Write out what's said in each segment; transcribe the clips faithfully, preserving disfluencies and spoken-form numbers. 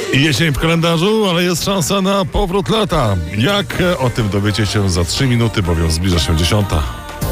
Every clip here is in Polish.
Jesień w kalendarzu, ale jest szansa na powrót lata. Jak? O tym dowiecie się za trzy minuty, bowiem zbliża się dziesiąta.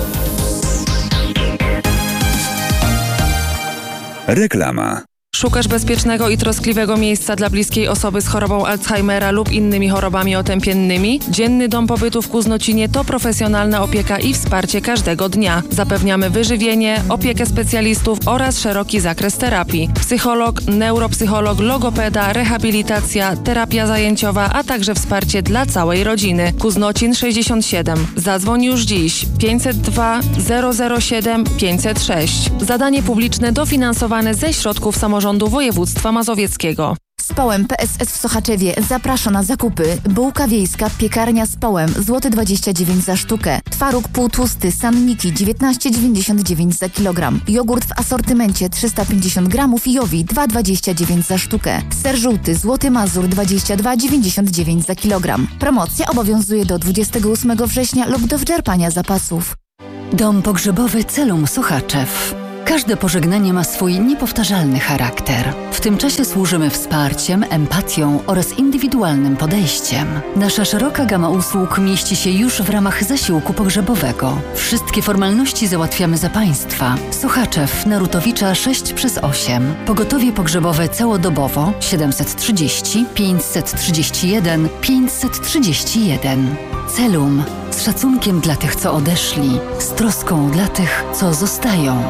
Reklama. Szukasz bezpiecznego i troskliwego miejsca dla bliskiej osoby z chorobą Alzheimera lub innymi chorobami otępiennymi? Dzienny Dom Pobytu w Kuznocinie to profesjonalna opieka i wsparcie każdego dnia. Zapewniamy wyżywienie, opiekę specjalistów oraz szeroki zakres terapii. Psycholog, neuropsycholog, logopeda, rehabilitacja, terapia zajęciowa, a także wsparcie dla całej rodziny. Kuznocin sześćdziesiąt siedem. Zadzwoń już dziś pięćset dwa zero zero siedem pięćset sześć. Zadanie publiczne dofinansowane ze środków samorządu województwa mazowieckiego. Społem P S S w Sochaczewie zaprasza na zakupy. Bułka wiejska, piekarnia Społem, złoty dwadzieścia dziewięć za sztukę. Twaróg półtłusty, sanniki, dziewiętnaście dziewięćdziesiąt dziewięć za kilogram. Jogurt w asortymencie trzysta pięćdziesiąt gramów i Jowi dwa dwadzieścia dziewięć za sztukę. Ser żółty, złoty Mazur dwadzieścia dwa dziewięćdziesiąt dziewięć za kilogram. Promocja obowiązuje do dwudziestego ósmego września lub do wyczerpania zapasów. Dom pogrzebowy Celum Sochaczew. Każde pożegnanie ma swój niepowtarzalny charakter. W tym czasie służymy wsparciem, empatią oraz indywidualnym podejściem. Nasza szeroka gama usług mieści się już w ramach zasiłku pogrzebowego. Wszystkie formalności załatwiamy za Państwa. Sochaczew, Narutowicza sześć przez osiem. Pogotowie pogrzebowe całodobowo siedemset trzydzieści pięćset trzydzieści jeden pięćset trzydzieści jeden. Celum. Z szacunkiem dla tych, co odeszli. Z troską dla tych, co zostają.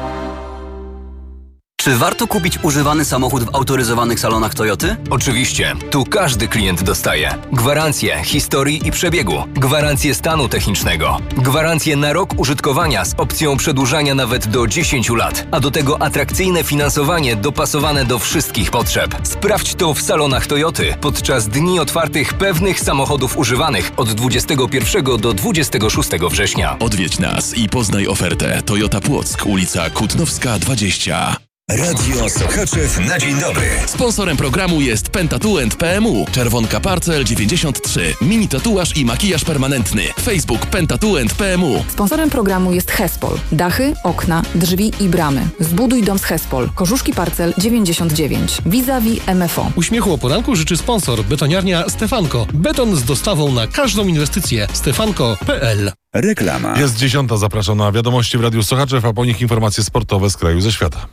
Czy warto kupić używany samochód w autoryzowanych salonach Toyoty? Oczywiście. Tu każdy klient dostaje gwarancję historii i przebiegu, gwarancję stanu technicznego, gwarancję na rok użytkowania z opcją przedłużania nawet do dziesięciu lat, a do tego atrakcyjne finansowanie dopasowane do wszystkich potrzeb. Sprawdź to w salonach Toyoty podczas dni otwartych pewnych samochodów używanych od dwudziestego pierwszego do dwudziestego szóstego września. Odwiedź nas i poznaj ofertę. Toyota Płock, ulica Kutnowska dwadzieścia. Radio Sochaczew na dzień dobry. Sponsorem programu jest Pentatouch P M U. Czerwonka Parcel dziewięćdziesiąt trzy. Mini tatuaż i makijaż permanentny. Facebook Pentatouch P M U. Sponsorem programu jest Hespol. Dachy, okna, drzwi i bramy. Zbuduj dom z Hespol. Korzuszki Parcel dziewięćdziesiąt dziewięć. Vis-a-vis M F O. Uśmiechu o poranku życzy sponsor. Betoniarnia Stefanko. Beton z dostawą na każdą inwestycję. stefanko kropka p l. Reklama. Jest dziesiąta, zapraszam na wiadomości w Radiu Sochaczew, a po nich informacje sportowe z kraju i ze świata.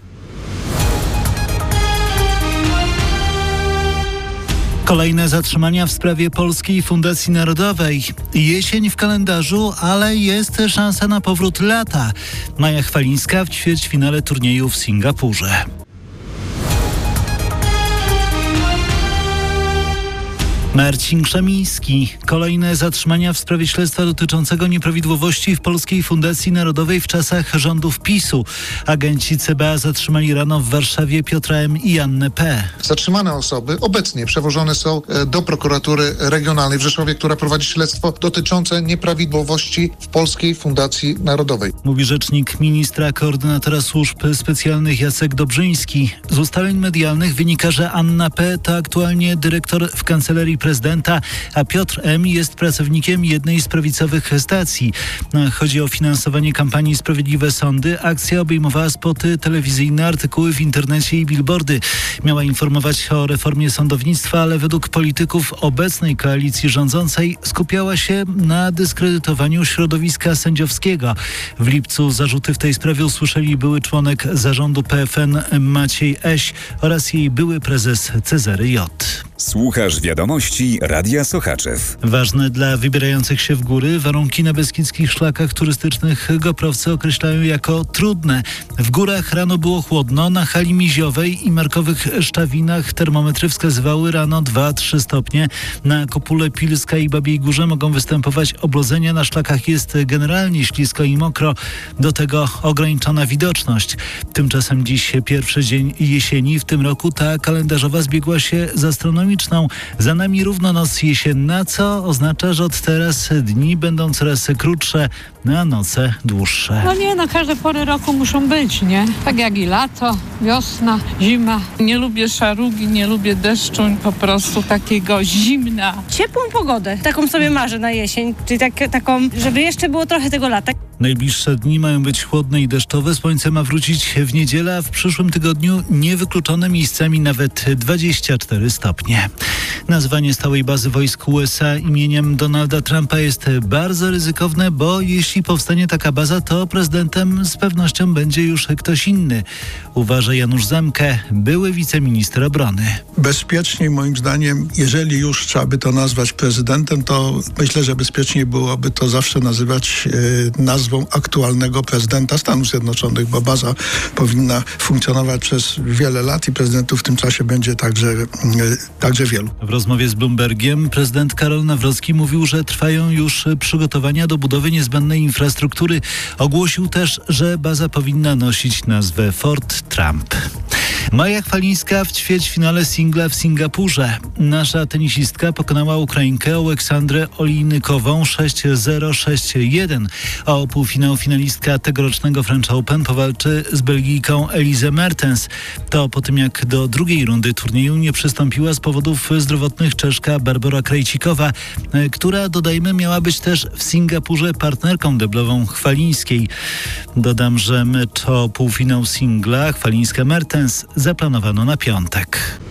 Kolejne zatrzymania w sprawie Polskiej Fundacji Narodowej. Jesień w kalendarzu, ale jest szansa na powrót lata. Maja Chwalińska w ćwierćfinale turnieju w Singapurze. Marcin Krzemiński. Kolejne zatrzymania w sprawie śledztwa dotyczącego nieprawidłowości w Polskiej Fundacji Narodowej w czasach rządów PiSu. Agenci C B A zatrzymali rano w Warszawie Piotra M. i Jannę P. Zatrzymane osoby obecnie przewożone są do prokuratury regionalnej w Rzeszowie, która prowadzi śledztwo dotyczące nieprawidłowości w Polskiej Fundacji Narodowej. Mówi rzecznik ministra koordynatora służb specjalnych Jacek Dobrzyński. Z ustaleń medialnych wynika, że Anna P. to aktualnie dyrektor w kancelarii prezydenta, a Piotr M. jest pracownikiem jednej z prawicowych stacji. Chodzi o finansowanie kampanii Sprawiedliwe Sądy. Akcja obejmowała spoty telewizyjne, artykuły w internecie i billboardy. Miała informować o reformie sądownictwa, ale według polityków obecnej koalicji rządzącej skupiała się na dyskredytowaniu środowiska sędziowskiego. W lipcu zarzuty w tej sprawie usłyszeli były członek zarządu P F N Maciej Eś oraz jej były prezes Cezary J. Słuchasz wiadomości Radia Sochaczew. Ważne dla wybierających się w góry warunki na beskidzkich szlakach turystycznych goprowcy określają jako trudne. W górach rano było chłodno, na hali Miziowej i markowych Szczawinach termometry wskazywały rano dwa trzy stopnie. Na Kopule Pilska i Babiej Górze mogą występować oblodzenia. Na szlakach jest generalnie ślisko i mokro. Do tego ograniczona widoczność. Tymczasem dziś pierwszy dzień jesieni. W tym roku ta kalendarzowa zbiegła się z astronomiczną. Za nami równo noc jesienna, co oznacza, że od teraz dni będą coraz krótsze, a noce dłuższe. No nie, no każde pory roku muszą być, nie? Tak jak i lato, wiosna, zima. Nie lubię szarugi, nie lubię deszczu, po prostu takiego zimna. Ciepłą pogodę, taką sobie marzę na jesień, czyli tak, taką, żeby jeszcze było trochę tego lata. Najbliższe dni mają być chłodne i deszczowe. Słońce ma wrócić w niedzielę, a w przyszłym tygodniu niewykluczone miejscami nawet dwadzieścia cztery stopnie. Nazwanie stałej bazy wojsk U S A imieniem Donalda Trumpa jest bardzo ryzykowne, bo jeśli powstanie taka baza, to prezydentem z pewnością będzie już ktoś inny. Uważa Janusz Zemke, były wiceminister obrony. Bezpieczniej moim zdaniem, jeżeli już trzeba by to nazwać prezydentem, to myślę, że bezpieczniej byłoby to zawsze nazywać e, nazwą aktualnego prezydenta Stanów Zjednoczonych, bo baza powinna funkcjonować przez wiele lat i prezydentów w tym czasie będzie także, e, także wielu. W rozmowie z Bloombergiem prezydent Karol Nawrocki mówił, że trwają już przygotowania do budowy niezbędnej infrastruktury. Ogłosił też, że baza powinna nosić nazwę Fort Trump. Maja Chwalińska w ćwierćfinale singla w Singapurze. Nasza tenisistka pokonała Ukrainkę Aleksandrę Olijnykową sześć zero sześć jeden. O półfinał finalistka tegorocznego French Open powalczy z Belgijką Elise Mertens. To po tym, jak do drugiej rundy turnieju nie przystąpiła z powodów zdrowotnych Czeszka Barbora Krejcikowa, która, dodajmy, miała być też w Singapurze partnerką deblową Chwalińskiej. Dodam, że mecz o półfinał singla Chwalińska-Mertens zaplanowano na piątek.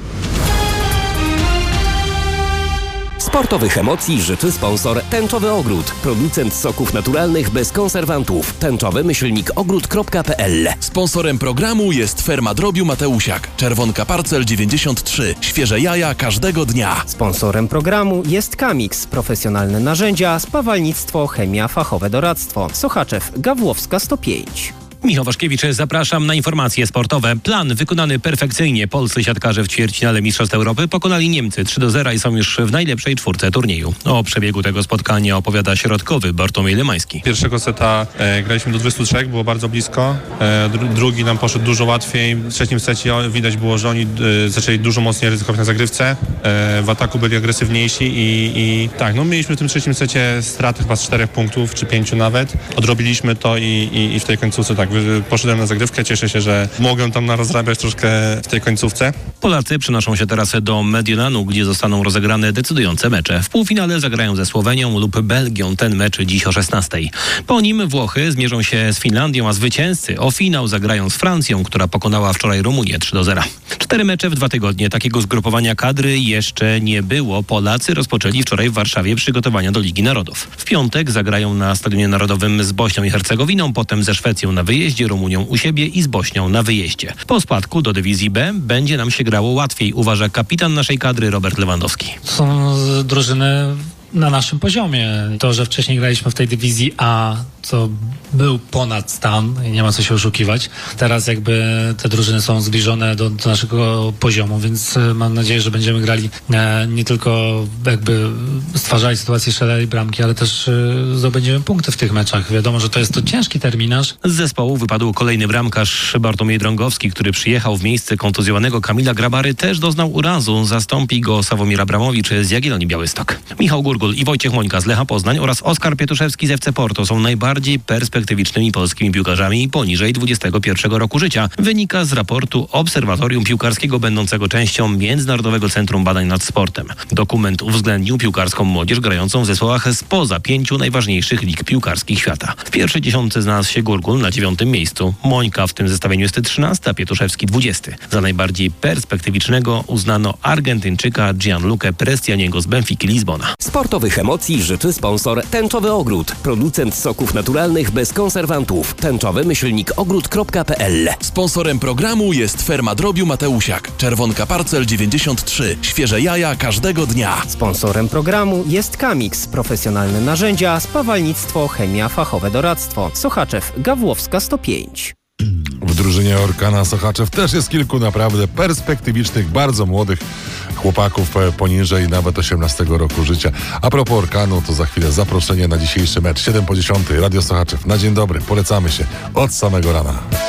Sportowych emocji życzy sponsor Tęczowy Ogród. Producent soków naturalnych bez konserwantów. Tęczowy myślnik ogród kropka p l. Sponsorem programu jest Ferma Drobiu Mateusiak. Czerwonka Parcel dziewięćdziesiąt trzy. Świeże jaja każdego dnia. Sponsorem programu jest Kamix. Profesjonalne narzędzia, spawalnictwo, chemia, fachowe doradztwo. Sochaczew, Gawłowska sto pięć. Michał Waszkiewicz, zapraszam na informacje sportowe. Plan wykonany perfekcyjnie. Polscy siatkarze w ćwierćfinale Mistrzostw Europy pokonali Niemcy trzy do zera i są już w najlepszej czwórce turnieju. O przebiegu tego spotkania opowiada środkowy Bartłomiej Lemański. Pierwszego seta e, graliśmy do dwudziestu trzech, było bardzo blisko. E, dru, drugi nam poszedł dużo łatwiej. W trzecim secie widać było, że oni e, zaczęli dużo mocniej ryzykować na zagrywce. E, w ataku byli agresywniejsi i, i tak, no mieliśmy w tym trzecim secie straty chyba z czterech punktów, czy pięciu nawet. Odrobiliśmy to i, i, i w tej końcówce tak poszedłem na zagrywkę, cieszę się, że mogę tam narozrabiać troszkę w tej końcówce. Polacy przenoszą się teraz do Mediolanu, gdzie zostaną rozegrane decydujące mecze. W półfinale zagrają ze Słowenią lub Belgią, ten mecz dziś o szesnastej. Po nim Włochy zmierzą się z Finlandią, a zwycięzcy o finał zagrają z Francją, która pokonała wczoraj Rumunię trzy do zera. Cztery mecze w dwa tygodnie. Takiego zgrupowania kadry jeszcze nie było. Polacy rozpoczęli wczoraj w Warszawie przygotowania do Ligi Narodów. W piątek zagrają na Stadionie Narodowym z Bośnią i Hercegowiną, potem ze Szwecją na wyjeździe, Rumunią u siebie i z Bośnią na wyjeździe. Po spadku do dywizji B będzie nam się grało łatwiej, uważa kapitan naszej kadry Robert Lewandowski. Są drużyny na naszym poziomie. To, że wcześniej graliśmy w tej dywizji A, co był ponad stan, nie ma co się oszukiwać. Teraz jakby te drużyny są zbliżone do, do naszego poziomu, więc mam nadzieję, że będziemy grali e, nie tylko jakby stwarzali sytuację, strzelali bramki, ale też e, zdobędziemy punkty w tych meczach. Wiadomo, że to jest to ciężki terminarz. Z zespołu wypadł kolejny bramkarz Bartłomiej Drągowski, który przyjechał w miejsce kontuzjowanego Kamila Grabary, też doznał urazu. Zastąpi go Sławomir Abramowicz z Jagiellonii Białystok. Michał Gurgul i Wojciech Mońka z Lecha Poznań oraz Oskar Pietuszewski z F C Porto są najbardziej perspektywicznymi polskimi piłkarzami poniżej dwudziestego pierwszego roku życia. Wynika z raportu Obserwatorium Piłkarskiego będącego częścią Międzynarodowego Centrum Badań nad Sportem. Dokument uwzględnił piłkarską młodzież grającą w zespołach spoza pięciu najważniejszych lig piłkarskich świata. W pierwszej dziesiątce znalazł się Gurgul na dziewiątym miejscu. Mońka w tym zestawieniu jest trzynasty, a Pietuszewski dwudziesty. Za najbardziej perspektywicznego uznano Argentyńczyka Gianluca Prestianiego z Benfiki Lizbona. Sportowych emocji życzy sponsor Tęczowy Ogród. Producent soków naturalnych bez konserwantów. Tęczowy myślnik ogród kropka p l. Sponsorem programu jest Ferma Drobiu Mateusiak. Czerwonka Parcel dziewięćdziesiąt trzy. Świeże jaja każdego dnia. Sponsorem programu jest Kamix. Profesjonalne narzędzia, spawalnictwo, chemia, fachowe doradztwo. Sochaczew, Gawłowska sto pięć. W drużynie Orkana Sochaczew też jest kilku naprawdę perspektywicznych, bardzo młodych chłopaków poniżej nawet osiemnastego roku życia. A propos Orkanu, to za chwilę zaproszenie na dzisiejszy mecz. siedem po dziesiątej, Radio Sochaczew. Na dzień dobry, polecamy się od samego rana.